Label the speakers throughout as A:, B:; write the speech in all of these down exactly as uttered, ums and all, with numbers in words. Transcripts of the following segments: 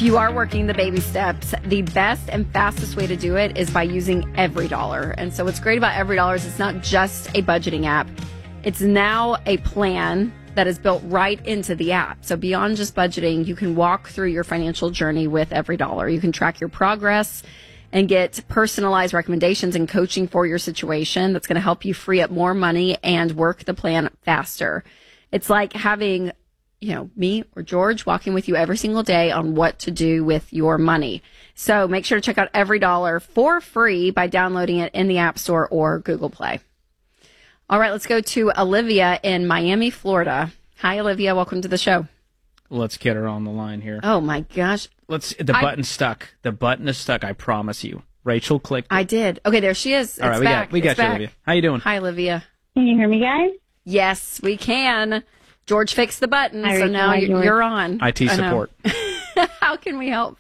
A: you are working the baby steps, the best and fastest way to do it is by using EveryDollar. And so what's great about EveryDollar is it's not just a budgeting app. It's now a plan that is built right into the app. So beyond just budgeting, you can walk through your financial journey with EveryDollar. You can track your progress and get personalized recommendations and coaching for your situation that's going to help you free up more money and work the plan faster. It's like having, you know, me or George walking with you every single day on what to do with your money. So make sure to check out EveryDollar for free by downloading it in the App Store or Google Play. All right, let's go to Olivia in Miami, Florida. Hi, Olivia. Welcome to the show.
B: Let's get her on the line here.
A: Oh, my gosh.
B: Let's. The
A: I,
B: button's stuck. The button is stuck, I promise you. Rachel clicked it.
A: I did. Okay, there she is.
B: All right,
A: it's
B: we
A: back.
B: got, we got
A: it's
B: you,
A: back.
B: Olivia. How you doing?
A: Hi, Olivia.
C: Can you hear me, guys?
A: Yes, we can. George fixed the button,
C: Hi,
A: so
C: Rachel.
A: now
C: Hi,
A: you're,
C: George.
A: you're on.
B: I T support.
A: How can we help?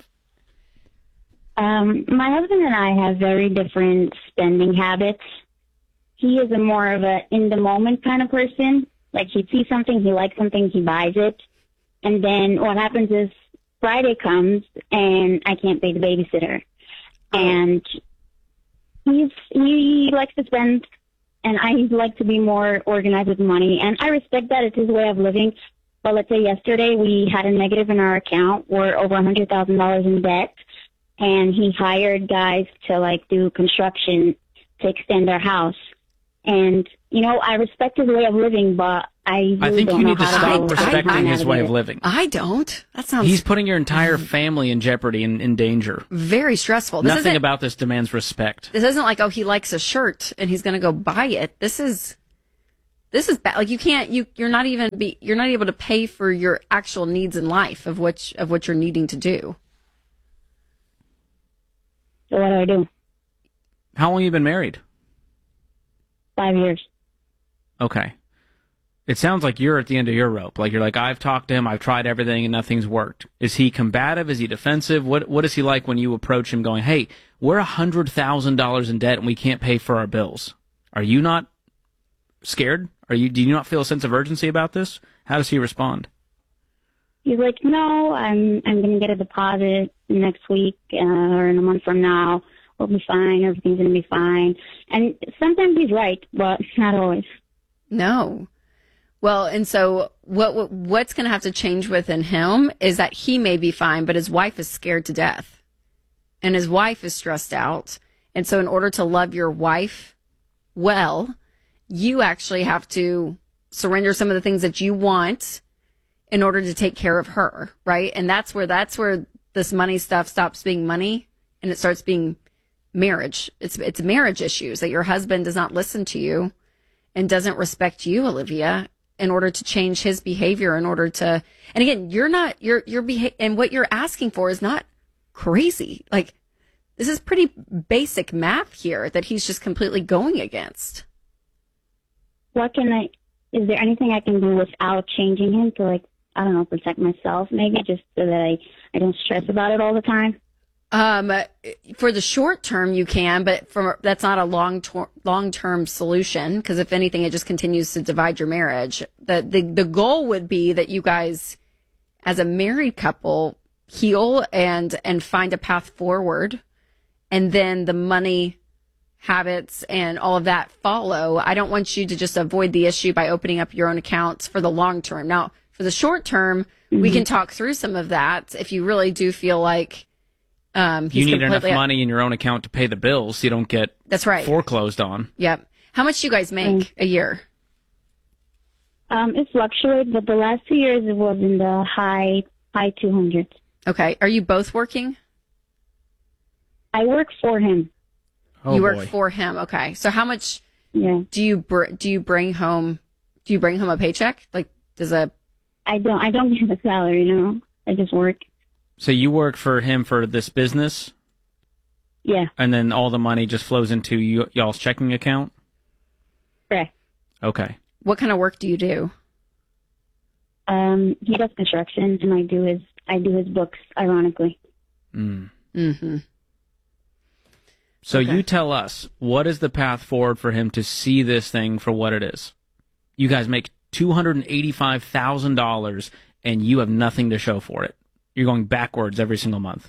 C: Um, my husband and I have very different spending habits. He is a more of a in-the-moment kind of person. Like, he sees something, he likes something, he buys it. And then what happens is Friday comes, and I can't pay the babysitter. And he's he likes to spend, and I like to be more organized with money. And I respect that. It's his way of living. But let's say yesterday we had a negative in our account. We're over one hundred thousand dollars in debt. And he hired guys to, like, do construction to extend our house. And, you know, I respect his way of living, but I really
B: I think
C: don't
B: you
C: know
B: need to
C: how
B: stop
C: to
B: respecting his way of living.
A: I don't. That sounds
B: He's putting your entire family in jeopardy and in danger.
A: very stressful. This
B: Nothing
A: isn't-
B: about this demands respect.
A: This isn't like, oh, he likes a shirt and he's going to go buy it. This is, this is bad. Like, you can't, you, you're not even be, you're not able to pay for your actual needs in life of what, of what you're needing to do.
C: So what do I do?
B: How long have you been married?
C: Five years.
B: Okay. It sounds like you're at the end of your rope. Like, you're like, I've talked to him, I've tried everything, and nothing's worked. Is he combative? Is he defensive? What What is he like when you approach him going, hey, we're one hundred thousand dollars in debt and we can't pay for our bills? Are you not scared? Are you? Do you not feel a sense of urgency about this? How does he respond?
C: He's like, no, I'm I'm going to get a deposit next week uh, or in a month from now. We'll be fine. Everything's going to be fine. And sometimes he's right, but not always.
A: No. Well, and so what, what what's going to have to change within him is that he may be fine, but his wife is scared to death. And his wife is stressed out. And so in order to love your wife well, you actually have to surrender some of the things that you want in order to take care of her, right? And that's where that's where this money stuff stops being money and it starts being marriage. It's it's marriage issues that your husband does not listen to you and doesn't respect you, Olivia, in order to change his behavior, in order to, and again, you're not, you're, you're, beha- and what you're asking for is not crazy. Like, this is pretty basic math here that he's just completely going against.
C: What can I, is there anything I can do without changing him to, like, I don't know, protect myself maybe, just so that I, I don't stress about it all the time?
A: Um, for the short term, you can, but for that's not a long ter- long term solution, because if anything, it just continues to divide your marriage. The, the the goal would be that you guys, as a married couple, heal and and find a path forward, and then the money habits and all of that follow. I don't want you to just avoid the issue by opening up your own accounts for the long term. Now, for the short term, mm-hmm. we can talk through some of that if you really do feel like. Um, he's
B: you need enough
A: completely-
B: money in your own account to pay the bills so you don't get
A: That's right.
B: foreclosed on.
A: Yep. How much do you guys make
C: Mm.
A: a year?
C: Um, it fluctuates, but the last two years it was in the high high two hundreds.
A: Okay. Are you both working?
C: I work for him.
B: Oh,
A: you work
B: boy.
A: for him. Okay. So how much
C: Yeah.
A: do you br- do you bring home? Do you bring home a paycheck? Like, does a
C: I don't I don't get a salary, you know. I just work.
B: So you work for him for this business,
C: Yeah.
B: and then all the money just flows into you, y'all's checking account?
C: Correct.
B: Okay.
A: what kind of work do you do?
C: Um, he does construction, and I do his I do his books. Ironically.
B: Mm.
A: Mm-hmm.
B: So
A: Okay.
B: you tell us, what is the path forward for him to see this thing for what it is? You guys make two hundred eighty-five thousand dollars, and you have nothing to show for it. You're going backwards every single month.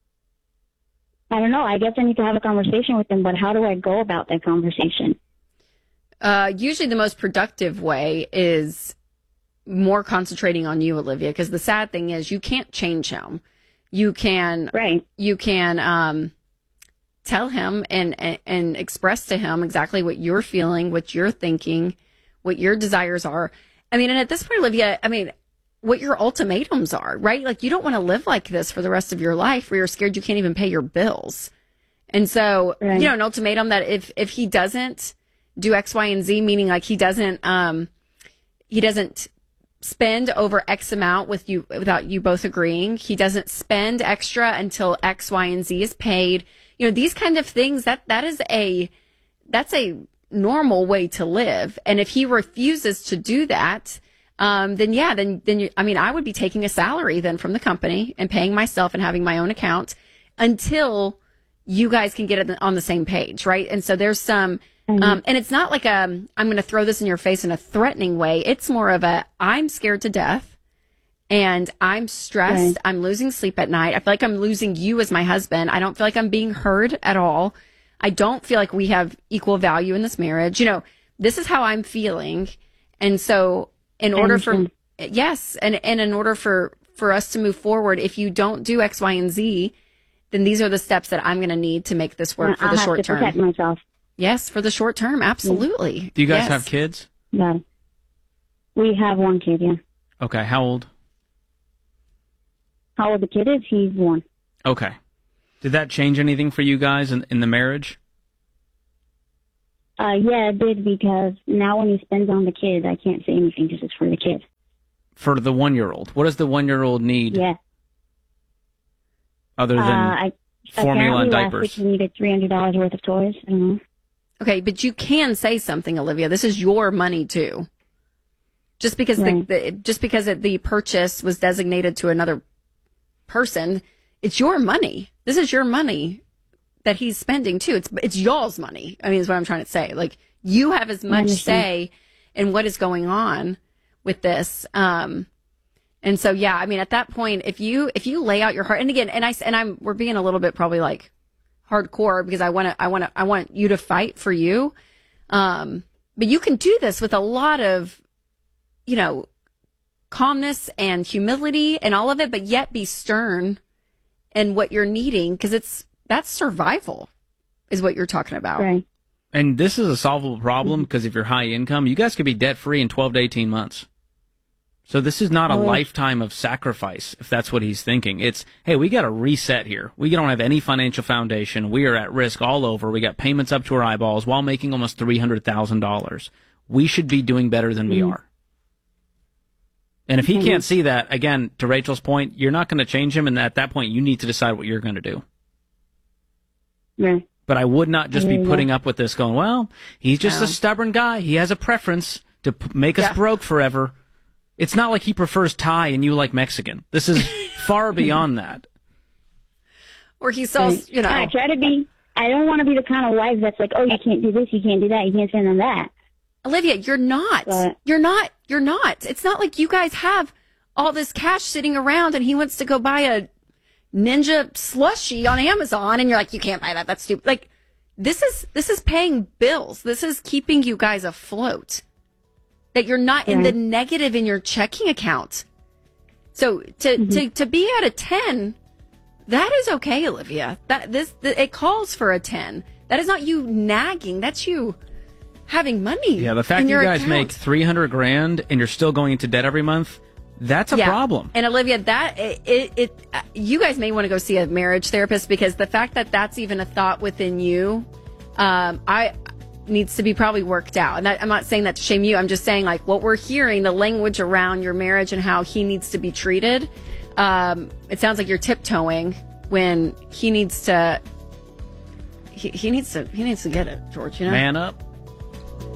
C: I don't know. I guess I need to have a conversation with him, but how do I go about that conversation?
A: Uh, usually the most productive way is more concentrating on you, Olivia, because the sad thing is you can't change him. You can,
C: right.
A: you can, um, tell him and, and, and express to him exactly what you're feeling, what you're thinking, what your desires are. I mean, and at this point, Olivia, I mean, what your ultimatums are, right? Like, you don't want to live like this for the rest of your life where you're scared you can't even pay your bills. And so, right. you know, an ultimatum that if, if he doesn't do X, Y, and Z, meaning like he doesn't, um, he doesn't spend over X amount with you without you both agreeing. He doesn't spend extra until X, Y, and Z is paid. You know, these kind of things, that, that is a, that's a normal way to live. And if he refuses to do that, um, then yeah, then, then you, I mean, I would be taking a salary then from the company and paying myself and having my own account until you guys can get it on the same page. Right. And so there's some, mm-hmm. um, and it's not like a, I'm going to throw this in your face in a threatening way. It's more of a, I'm scared to death. And I'm stressed. Right. I'm losing sleep at night. I feel like I'm losing you as my husband. I don't feel like I'm being heard at all. I don't feel like we have equal value in this marriage. You know, this is how I'm feeling. And so in order for, yes, and, and in order for, for us to move forward, if you don't do X, Y, and Z, then these are the steps that I'm going to need to make this work for
C: I'll
A: the
C: have
A: short
C: to
A: term.
C: Protect myself.
A: Yes, for the short term. Absolutely.
B: Do you guys
A: yes.
B: have kids?
C: No. We have one kid, yeah.
B: Okay. How old?
C: How old the kid is? He's one.
B: Okay. Did that change anything for you guys in, in the marriage?
C: Uh, yeah, it did, because now when he spends on the kid, I can't say anything because it's for the kid.
B: For the one-year-old. What does the one-year-old need?
C: Yeah.
B: Other than
C: uh, I,
B: formula and
C: last
B: diapers?
C: week he needed three hundred dollars worth of toys. I don't know.
A: Okay, but you can say something, Olivia. This is your money too. Just because right. the, the just because it, the purchase was designated to another person, it's your money. This is your money that he's spending too. It's it's y'all's money. I mean, is what I'm trying to say. Like, you have as much say in what is going on with this. Um, and so, yeah, I mean, at that point, if you if you lay out your heart, and again, and I and I'm we're being a little bit probably like hardcore because I want to I want to I want you to fight for you. Um, but you can do this with a lot of, you know, calmness and humility and all of it, but yet be stern in what you're needing, because it's that's survival is what you're talking about.
C: Right.
B: And this is a solvable problem because if you're high income, you guys could be debt free in twelve to eighteen months. So this is not a oh. lifetime of sacrifice, if that's what he's thinking. It's, hey, we got to reset here. We don't have any financial foundation. We are at risk all over. We got payments up to our eyeballs while making almost three hundred thousand dollars. We should be doing better than mm-hmm. we are. And if he can't see that, again, to Rachel's point, you're not going to change him, and at that point, you need to decide what you're going to do.
C: Yeah.
B: But I would not just be putting up with this going, well, he's just
A: no.
B: a stubborn guy. He has a preference to p- make us
A: yeah.
B: broke forever. It's not like he prefers Thai and you like Mexican. This is far beyond that.
A: Or he sells, you know.
C: I try to be, I don't want to be the kind of wife that's like, oh, you can't do this, you can't do that, you can't spend on that.
A: Olivia, you're not. But, you're not. You're not. It's not like you guys have all this cash sitting around and he wants to go buy a Ninja slushie on Amazon and you're like, you can't buy that. That's stupid. Like, this is this is paying bills. This is keeping you guys afloat. That you're not in the negative in your checking account. So to mm-hmm. to to be at a ten, that is okay, Olivia. That this it calls for a ten. That is not you nagging. That's you having money.
B: Yeah, the fact that you guys account. make three hundred grand and you're still going into debt every month, that's a
A: yeah.
B: problem.
A: And Olivia, that it, it, it you guys may want to go see a marriage therapist, because the fact that that's even a thought within you, um, I needs to be probably worked out. And that, I'm not saying that to shame you. I'm just saying, like, what we're hearing, the language around your marriage and how he needs to be treated. Um, it sounds like you're tiptoeing when he needs to. He, he needs to. He needs to get it, George. You know,
B: man up.